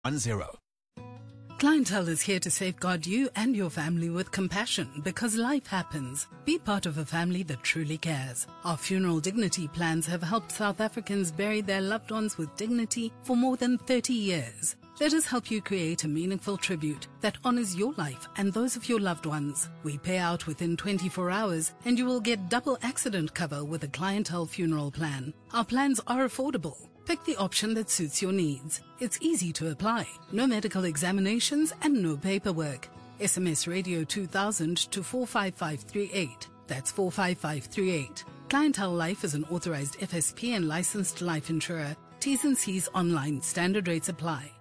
10. Clientele is here to safeguard you and your family with compassion because life happens. Be part of a family that truly cares. Our funeral dignity plans have helped South Africans bury their loved ones with dignity for more than 30 years. Let us help you create a meaningful tribute that honors your life and those of your loved ones. We pay out within 24 hours and you will get double accident cover with a Clientele funeral plan. Our plans are affordable. Pick the option that suits your needs. It's easy to apply. No medical examinations and no paperwork. SMS Radio 2000 to 45538. That's 45538. Clientele Life is an authorized FSP and licensed life insurer. T's and C's online. Standard rates apply.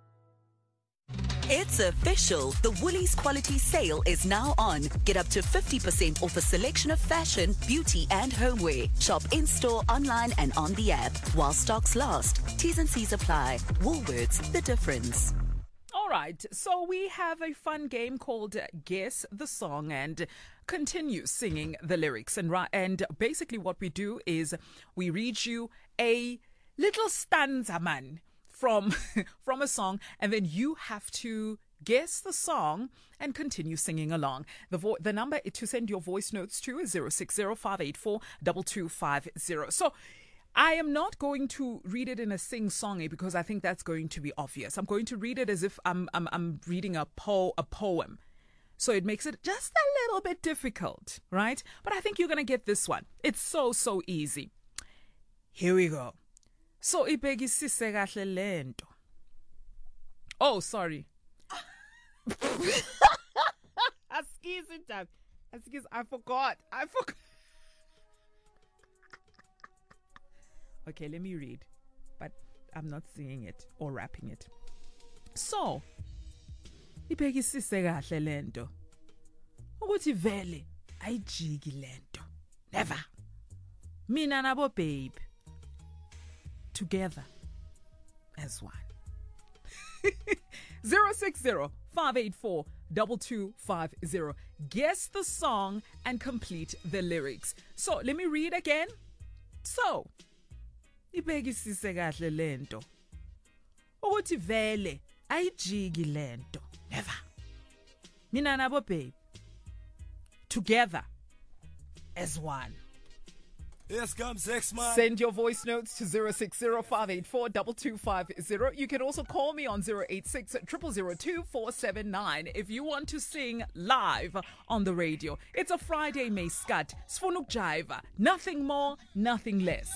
It's official. The Woolies quality sale is now on. Get up to 50% off a selection of fashion, beauty and homeware. Shop in-store, online and on the app. While stocks last. T's and C's apply. Woolworths, the difference. All right, so we have a fun game called Guess the Song and continue singing the lyrics. And basically what we do is we read you a little stanza, man, from a song, and then you have to guess the song and continue singing along. The number to send your voice notes to is 060-584-2250. So I am not going to read it in a sing-songy because I think that's going to be obvious. I'm going to read it as if I'm reading a poem. So it makes it just a little bit difficult, right? But I think you're going to get this one. It's so easy. Here we go. So ibhekisise kahle lento. Oh, sorry. I forgot. Okay, let me read. But I'm not singing it or rapping it. So ibhekisise kahle lento. Ukuthi vele ayijiki lento. Never. Mina nabo babe. Together as one. 060-584-2250. Guess the song and complete the lyrics. So let me read again. So ibhekisise kahle lento ukuthi vele ayijiki lento. Never. Mina nabo babe. Together as one. Yes, comes X-Man. Send your voice notes to 060-584-2250. You can also call me on 086-002-479 if you want to sing live on the radio. It's a Friday, May Scut. Sfunuk Jiva. Nothing more, nothing less.